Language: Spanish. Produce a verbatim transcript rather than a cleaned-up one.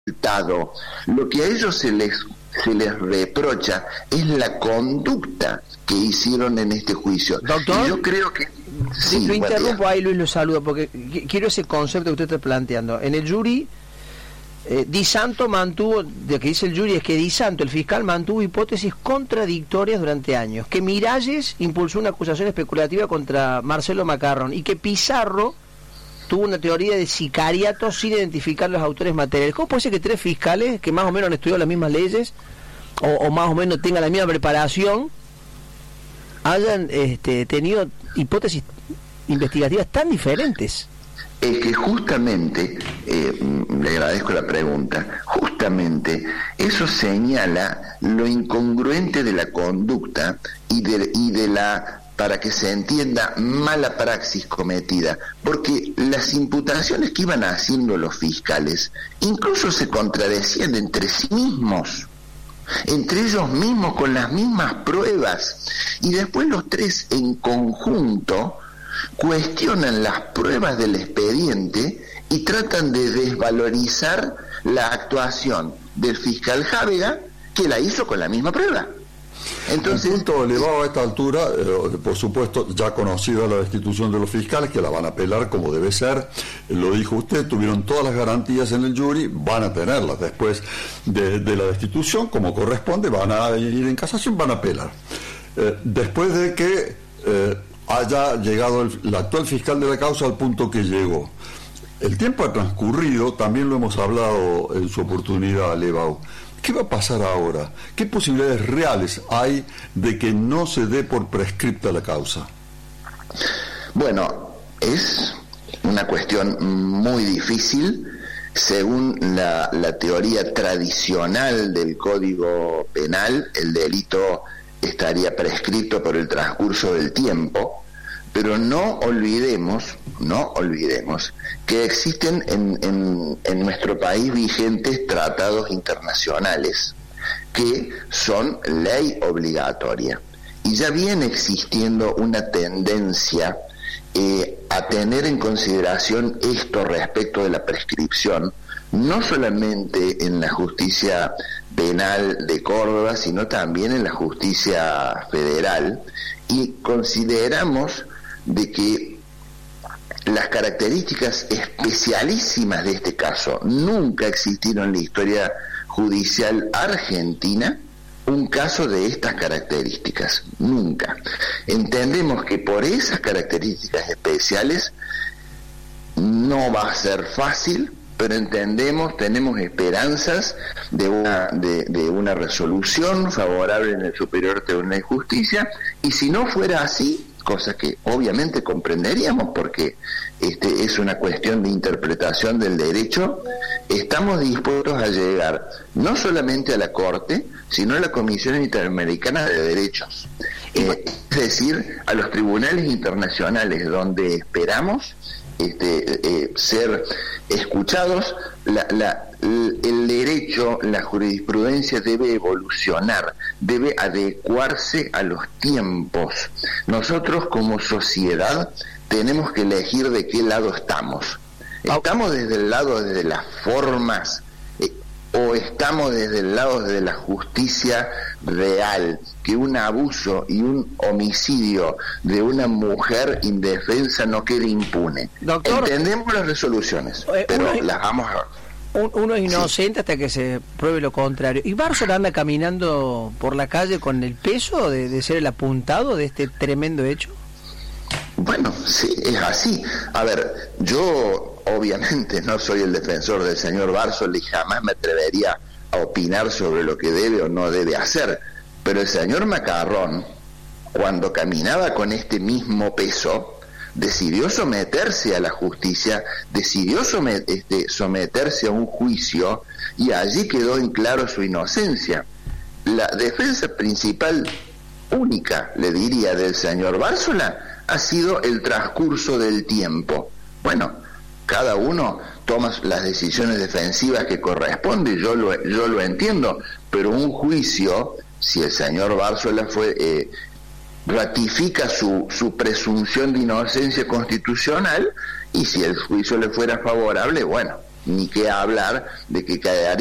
resultado. Lo que a ellos se les se les reprocha es la conducta que hicieron en este juicio. Doctor, y yo creo que sí, lo interrumpo ahí, Luis, lo saludo porque quiero ese concepto que usted está planteando. En el jury, eh, Di Santo mantuvo, de que dice el jury es que Di Santo, el fiscal, mantuvo hipótesis contradictorias durante años, que Miralles impulsó una acusación especulativa contra Marcelo Macarrón y que Pizarro tuvo una teoría de sicariato sin identificar los autores materiales. ¿Cómo puede ser que tres fiscales que más o menos han estudiado las mismas leyes o, o más o menos tengan la misma preparación hayan este, tenido hipótesis investigativas tan diferentes? Es que justamente, eh, le agradezco la pregunta, justamente eso señala lo incongruente de la conducta y de, y de la, para que se entienda, mala praxis cometida, porque las imputaciones que iban haciendo los fiscales incluso se contradecían entre sí mismos, entre ellos mismos con las mismas pruebas, y después los tres en conjunto cuestionan las pruebas del expediente y tratan de desvalorizar la actuación del fiscal Jávega, que la hizo con la misma prueba. Entonces, un punto elevado a esta altura, eh, por supuesto, ya conocida la destitución de los fiscales, que la van a apelar como debe ser, lo dijo usted, tuvieron todas las garantías en el jury, van a tenerlas después de, de la destitución, como corresponde, van a ir en casación, van a apelar. Eh, después de que eh, haya llegado el, el actual fiscal de la causa al punto que llegó. El tiempo ha transcurrido, también lo hemos hablado en su oportunidad, Levau. ¿Qué va a pasar ahora? ¿Qué posibilidades reales hay de que no se dé por prescripta la causa? Bueno, es una cuestión muy difícil. Según la, la teoría tradicional del Código Penal, el delito estaría prescrito por el transcurso del tiempo, pero no olvidemos, no olvidemos que existen en, en, en nuestro país vigentes tratados internacionales que son ley obligatoria, y ya viene existiendo una tendencia eh, a tener en consideración esto respecto de la prescripción, no solamente en la justicia penal de Córdoba, sino también en la justicia federal, y consideramos de que las características especialísimas de este caso, nunca existieron en la historia judicial argentina un caso de estas características, nunca. Entendemos que por esas características especiales no va a ser fácil, pero entendemos, tenemos esperanzas de una, de, de una resolución favorable en el Superior Tribunal de Justicia, y si no fuera así, cosa que obviamente comprenderíamos porque este es una cuestión de interpretación del derecho, estamos dispuestos a llegar no solamente a la Corte, sino a la Comisión Interamericana de Derechos, eh, es decir, a los tribunales internacionales, donde esperamos este, eh, ser escuchados. La, la, el derecho, la jurisprudencia debe evolucionar, debe adecuarse a los tiempos. Nosotros como sociedad tenemos que elegir de qué lado estamos. ¿Estamos desde el lado de las formas eh, o estamos desde el lado de la justicia real, que un abuso y un homicidio de una mujer indefensa no quede impune? Doctor, entendemos las resoluciones, eh, pero uno, las vamos a... Uno es inocente, sí, hasta que se pruebe lo contrario. ¿Y Bársola anda caminando por la calle con el peso de, de ser el apuntado de este tremendo hecho? Bueno, sí, es así. A ver, yo obviamente no soy el defensor del señor Bársola y jamás me atrevería a opinar sobre lo que debe o no debe hacer, pero el señor Macarrón, cuando caminaba con este mismo peso, decidió someterse a la justicia, decidió somet este, someterse a un juicio, y allí quedó en claro su inocencia. La defensa principal, única, le diría, del señor Bársola ha sido el transcurso del tiempo. Bueno, cada uno toma las decisiones defensivas que corresponde, yo lo, yo lo entiendo, pero un juicio, si el señor Bársola fue... Eh, ratifica su, su presunción de inocencia constitucional, y si el juicio le fuera favorable, bueno, ni qué hablar de que quedaría